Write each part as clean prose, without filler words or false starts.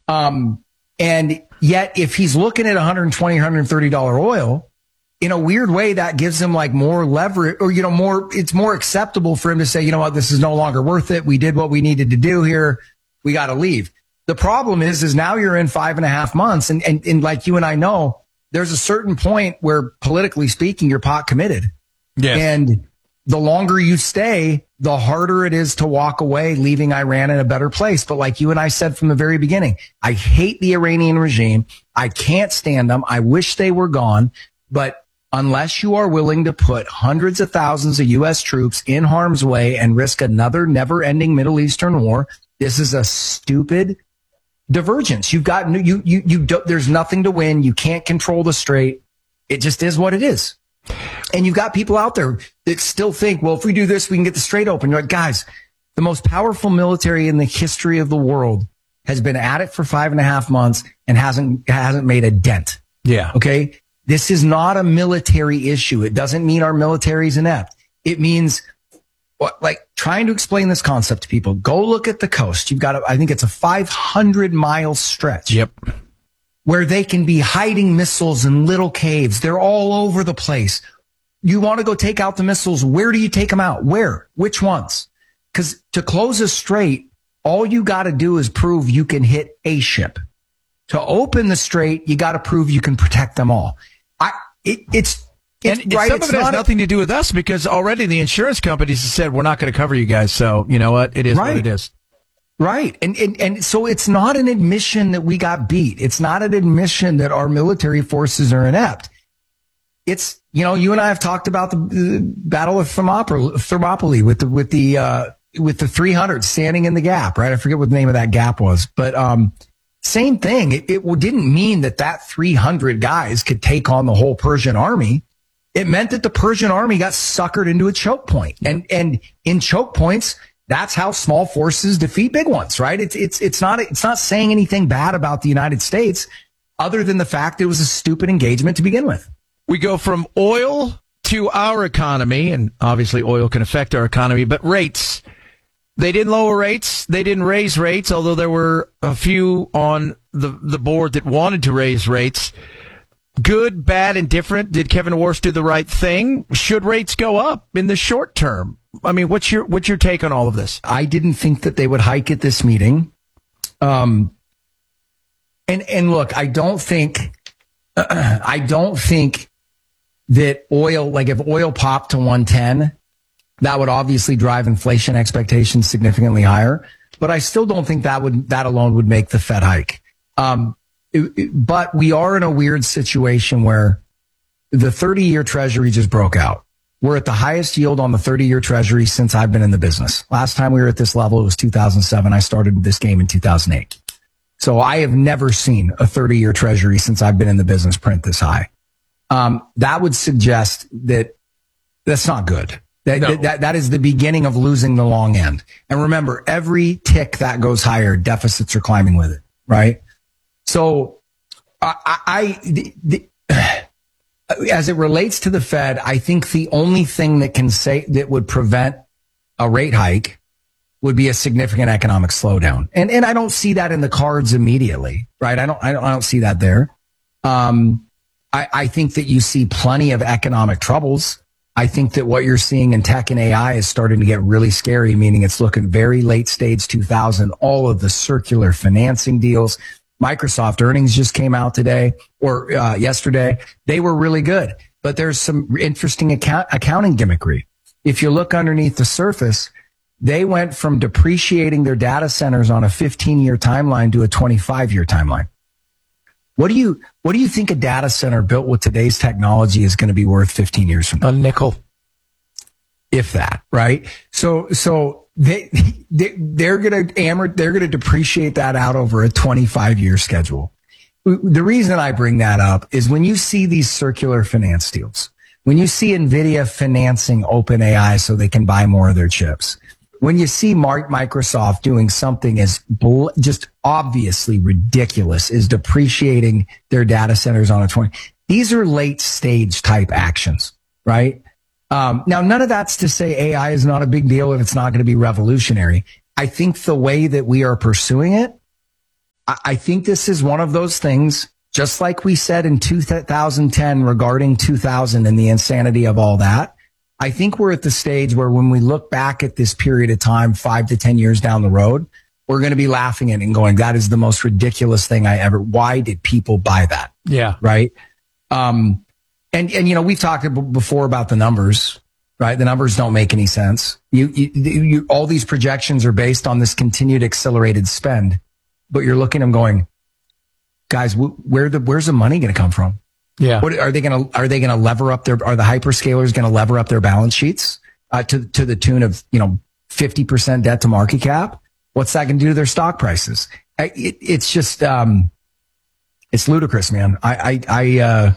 And yet, if he's looking at $120, $130 oil, in a weird way, that gives him like more leverage, or, it's more acceptable for him to say, you know what, this is no longer worth it. We did what we needed to do here. We got to leave. The problem is now you're in 5.5 months. And like you and I know, there's a certain point where, politically speaking, you're pot committed. Yes. And the longer you stay, the harder it is to walk away, leaving Iran in a better place. But like you and I said from the very beginning, I hate the Iranian regime. I can't stand them. I wish they were gone. But unless you are willing to put hundreds of thousands of U.S. troops in harm's way and risk another never-ending Middle Eastern war, this is a stupid divergence. You've got there's nothing to win. You can't control the strait. It just is what it is. And you've got people out there that still think, well, if we do this, we can get the strait open. You're like, guys, the most powerful military in the history of the world has been at it for 5.5 months and hasn't made a dent. Yeah. Okay. This is not a military issue. It doesn't mean our military is inept. It means, like, trying to explain this concept to people. Go look at the coast. You've got, I think it's a 500-mile stretch. Yep. Where they can be hiding missiles in little caves. They're all over the place. You want to go take out the missiles. Where do you take them out? Where? Which ones? Because to close a strait, all you got to do is prove you can hit a ship. To open the strait, you got to prove you can protect them all. It's right. Some of it has nothing to do with us, because already the insurance companies have said, we're not going to cover you guys. So you know what? It is what it is. Right. And so it's not an admission that we got beat. It's not an admission that our military forces are inept. It's, you and I have talked about the Battle of Thermopylae with the 300 standing in the gap, right? I forget what the name of that gap was, but, same thing. It didn't mean that 300 guys could take on the whole Persian army. It meant that the Persian army got suckered into a choke point. And in choke points, that's how small forces defeat big ones, right? It's not saying anything bad about the United States other than the fact it was a stupid engagement to begin with. We go from oil to our economy, and obviously oil can affect our economy, but rates. They didn't lower rates. They didn't raise rates, although there were a few on the board that wanted to raise rates. Good, bad, and different. Did Kevin Warsh do the right thing? Should rates go up in the short term? I mean, what's your take on all of this? I didn't think that they would hike at this meeting. And look, I don't think that oil, like if oil popped to 110, that would obviously drive inflation expectations significantly higher. But I still don't think that alone would make the Fed hike. But we are in a weird situation where the 30-year Treasury just broke out. We're at the highest yield on the 30-year Treasury since I've been in the business. Last time we were at this level, it was 2007. I started this game in 2008. So I have never seen a 30-year Treasury since I've been in the business print this high. That would suggest that that's not good. That is the beginning of losing the long end. And remember, every tick that goes higher, deficits are climbing with it, right? So as it relates to the Fed, I think the only thing that would prevent a rate hike would be a significant economic slowdown. And I don't see that in the cards immediately, right? I don't see that there. I think that you see plenty of economic troubles. I think that what you're seeing in tech and AI is starting to get really scary, meaning it's looking very late stage 2000, all of the circular financing deals. Microsoft earnings just came out today or yesterday. They were really good, but there's some interesting accounting gimmickry. If you look underneath the surface, they went from depreciating their data centers on a 15-year timeline to a 25-year timeline. What do you think a data center built with today's technology is going to be worth 15 years from now? A nickel. If that, right? So they're going to depreciate that out over a 25-year schedule. The reason I bring that up is when you see these circular finance deals, when you see NVIDIA financing OpenAI so they can buy more of their chips, when you see Microsoft doing something as just obviously ridiculous as depreciating their data centers on a 20, these are late stage type actions, right? Now, none of that's to say AI is not a big deal and it's not going to be revolutionary. I think the way that we are pursuing it I think this is one of those things, just like we said in 2010 regarding 2000 and the insanity of all that. I think we're at the stage where when we look back at this period of time, 5 to 10 years down the road, we're going to be laughing at it and going, that is the most ridiculous thing why did people buy that? Yeah. Right. And we've talked before about the numbers, right? The numbers don't make any sense. All these projections are based on this continued accelerated spend, but you're looking at them going, guys, where's the money going to come from? Yeah. Are they going to lever up are the hyperscalers going to lever up their balance sheets to the tune of, 50% debt to market cap? What's that going to do to their stock prices? It's just, it's ludicrous, man. It's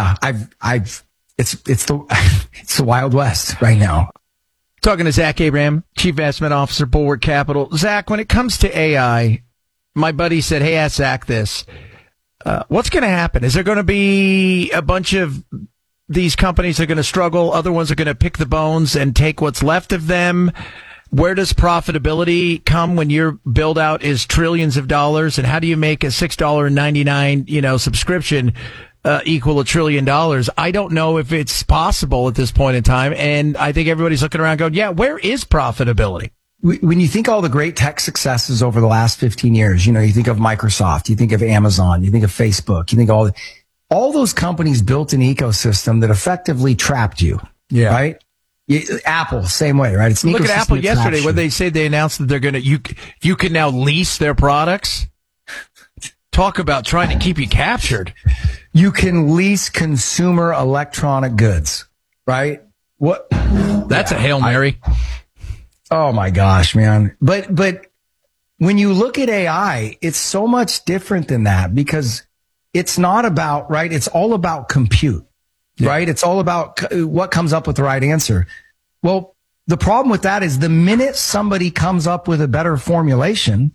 the Wild West right now. Talking to Zach Abraham, Chief Investment Officer, Bulwark Capital. Zach, when it comes to AI, my buddy said, hey, ask Zach this. What's going to happen? Is there going to be a bunch of these companies that are going to struggle? Other ones are going to pick the bones and take what's left of them? Where does profitability come when your build out is trillions of dollars? And how do you make a $6.99, subscription, equal $1 trillion? I don't know if it's possible at this point in time. And I think everybody's looking around going, yeah, where is profitability? When you think all the great tech successes over the last 15 years, you think of Microsoft, you think of Amazon, you think of Facebook, you think all those companies built an ecosystem that effectively trapped you. Yeah. Right? Apple, same way, right? It's an Look at Apple ecosystem yesterday when they announced that they're going to, you can now lease their products. Talk about trying to keep you captured. You can lease consumer electronic goods, right? What? That's a Hail Mary. Oh my gosh, man. But when you look at AI, it's so much different than that because it's not about, right? It's all about compute, right? It's all about what comes up with the right answer. Well, the problem with that is the minute somebody comes up with a better formulation,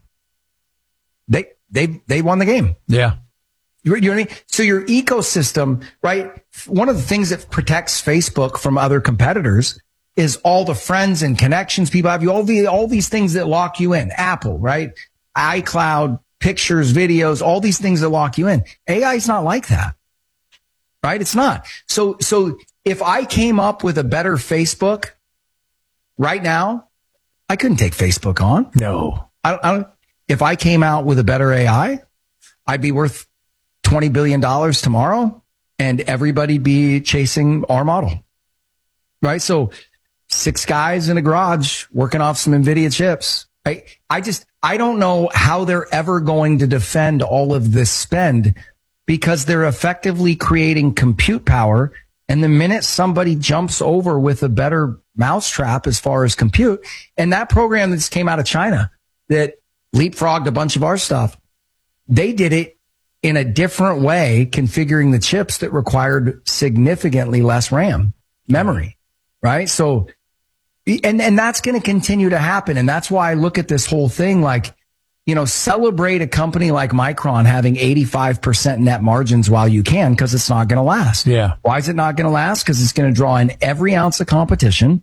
they won the game. Yeah. You know what I mean? So your ecosystem, right? One of the things that protects Facebook from other competitors is all the friends and connections people have. All these things that lock you in. Apple, right? iCloud, pictures, videos, all these things that lock you in. AI is not like that, right? It's not. So if I came up with a better Facebook right now, I couldn't take Facebook on. No. If I came out with a better AI, I'd be worth $20 billion tomorrow and everybody be chasing our model, right? So 6 guys in a garage working off some NVIDIA chips. I don't know how they're ever going to defend all of this spend because they're effectively creating compute power. And the minute somebody jumps over with a better mousetrap as far as compute, and that program that just came out of China that leapfrogged a bunch of our stuff, they did it in a different way, configuring the chips that required significantly less RAM memory, right? So, and that's going to continue to happen. And that's why I look at this whole thing like, celebrate a company like Micron having 85% net margins while you can, because it's not going to last. Yeah. Why is it not going to last? Because it's going to draw in every ounce of competition.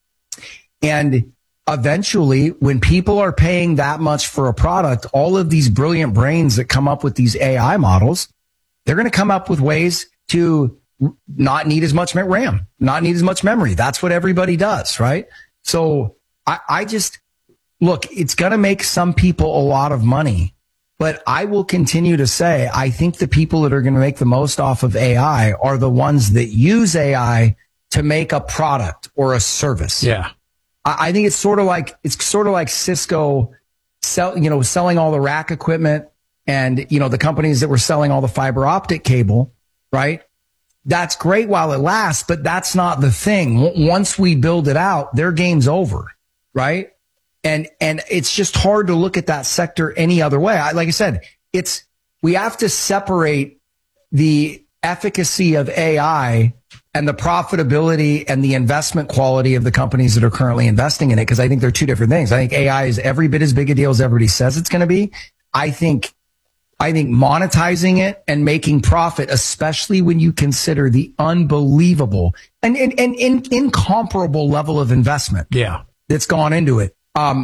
And eventually, when people are paying that much for a product, all of these brilliant brains that come up with these AI models, they're going to come up with ways to not need as much RAM, not need as much memory. That's what everybody does, right? So I just, look, it's going to make some people a lot of money, but I will continue to say, I think the people that are going to make the most off of AI are the ones that use AI to make a product or a service. Yeah. I think it's sort of like Cisco selling all the rack equipment and, the companies that were selling all the fiber optic cable, right? That's great while it lasts, but that's not the thing. Once we build it out, their game's over, right? And it's just hard to look at that sector any other way. Like I said, we have to separate the efficacy of AI and the profitability and the investment quality of the companies that are currently investing in it, because I think they're two different things. I think AI is every bit as big a deal as everybody says it's going to be. I think monetizing it and making profit, especially when you consider the unbelievable and incomparable level of investment that's gone into it.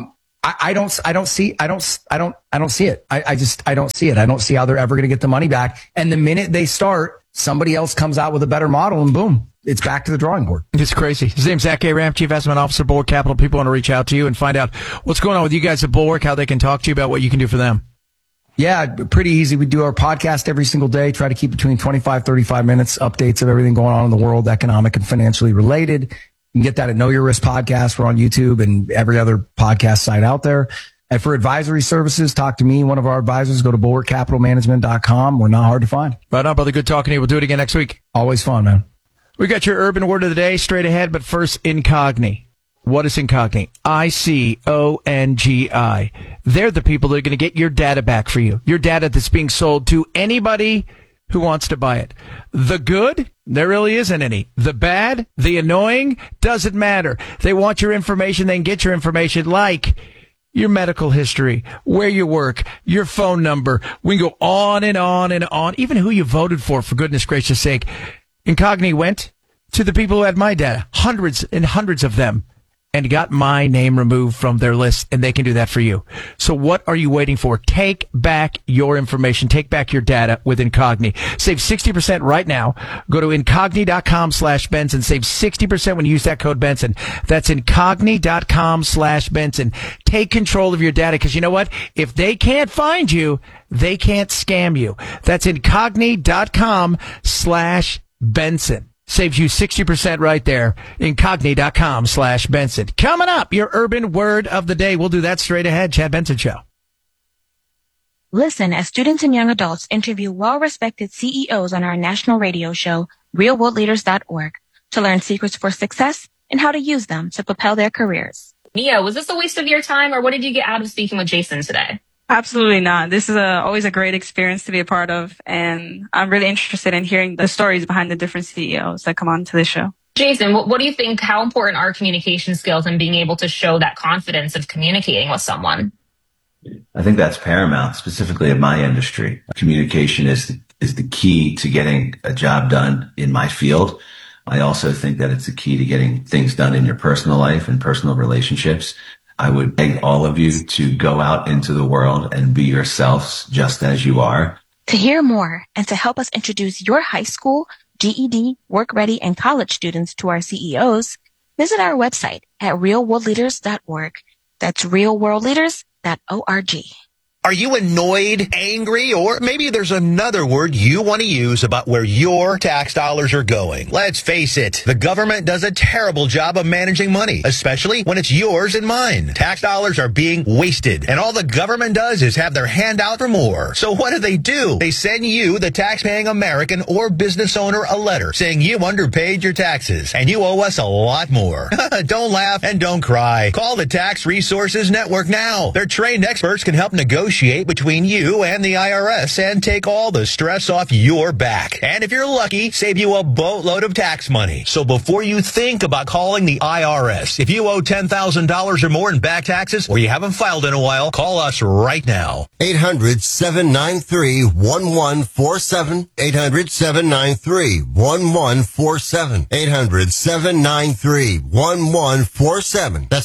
I don't see it. I don't see it. I don't see it. I don't see how they're ever going to get the money back. And the minute they start, somebody else comes out with a better model and boom, it's back to the drawing board. It's crazy. His name's Zach Aram, Chief Estimate Officer, Bulwark Capital. People want to reach out to you and find out what's going on with you guys at Bulwark, how they can talk to you about what you can do for them. Yeah, pretty easy. We do our podcast every single day, try to keep between 25, 35 minutes, updates of everything going on in the world, economic and financially related. You can get that at Know Your Risk Podcast. We're on YouTube and every other podcast site out there. And for advisory services, talk to me, one of our advisors. Go to bulwarkcapitalmanagement.com. We're not hard to find. Right on, brother. Good talking to you. We'll do it again next week. Always fun, man. We got your urban word of the day straight ahead, but first, Incogni. What is Incogni? ICONGI. They're the people that are going to get your data back for you. Your data that's being sold to anybody who wants to buy it. The good, there really isn't any. The bad, the annoying, doesn't matter. They want your information. They can get your information like your medical history, where you work, your phone number. We can go on and on and on. Even who you voted for goodness gracious sake. Incogni went to the people who had my data, hundreds and hundreds of them, and got my name removed from their list, and they can do that for you. So what are you waiting for? Take back your information. Take back your data with Incogni. Save 60% right now. Go to Incogni.com/Benson. Save 60% when you use that code Benson. That's Incogni.com/Benson. Take control of your data, because you know what? If they can't find you, they can't scam you. That's Incogni.com/Benson. Saves you 60% right there. Incogni.com/Benson. Coming up, your urban word of the day. We'll do that straight ahead. Chad Benson Show. Listen as students and young adults interview well-respected CEOs on our national radio show, realworldleaders.org, to learn secrets for success and how to use them to propel their careers. Mia, was this a waste of your time, or what did you get out of speaking with Jason today? Absolutely not. This is always a great experience to be a part of, and I'm really interested in hearing the stories behind the different CEOs that come on to the show. Jason, what do you think, how important are communication skills and being able to show that confidence of communicating with someone? I think that's paramount, specifically in my industry. Communication is the key to getting a job done in my field. I also think that it's the key to getting things done in your personal life and personal relationships. I would beg all of you to go out into the world and be yourselves just as you are. To hear more and to help us introduce your high school, GED, work ready, and college students to our CEOs, visit our website at realworldleaders.org. That's realworldleaders.org. Are you annoyed, angry, or maybe there's another word you want to use about where your tax dollars are going? Let's face it, the government does a terrible job of managing money, especially when it's yours and mine. Tax dollars are being wasted, and all the government does is have their hand out for more. So what do? They send you, the tax-paying American or business owner, a letter saying you underpaid your taxes, and you owe us a lot more. Don't laugh and don't cry. Call the Tax Resources Network now. Their trained experts can help negotiate between you and the IRS and take all the stress off your back. And if you're lucky, save you a boatload of tax money. So before you think about calling the IRS, if you owe $10,000 or more in back taxes or you haven't filed in a while, call us right now. 800-793-1147. 800-793-1147. 800-793-1147. That's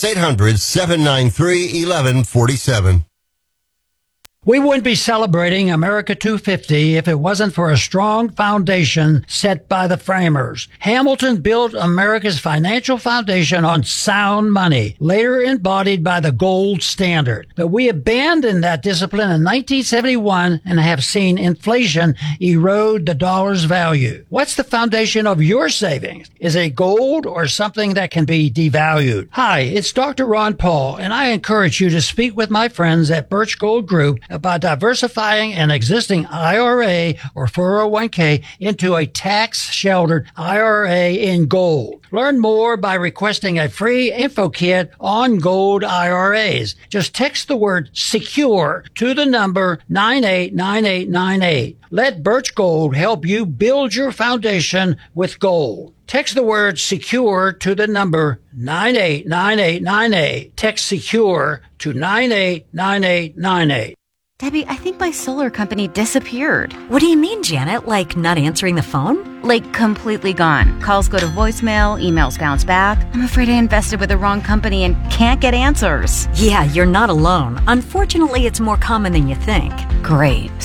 800-793-1147. We wouldn't be celebrating America 250 if it wasn't for a strong foundation set by the framers. Hamilton built America's financial foundation on sound money, later embodied by the gold standard. But we abandoned that discipline in 1971 and have seen inflation erode the dollar's value. What's the foundation of your savings? Is it gold or something that can be devalued? Hi, it's Dr. Ron Paul, and I encourage you to speak with my friends at Birch Gold Group about diversifying an existing IRA or 401k into a tax-sheltered IRA in gold. Learn more by requesting a free info kit on gold IRAs. Just text the word SECURE to the number 989898. Let Birch Gold help you build your foundation with gold. Text the word SECURE to the number 989898. Text SECURE to 989898. Debbie, I think my solar company disappeared. What do you mean, Janet? Like not answering the phone? Like completely gone. Calls go to voicemail, emails bounce back. I'm afraid I invested with the wrong company and can't get answers. Yeah, you're not alone. Unfortunately, it's more common than you think. Great.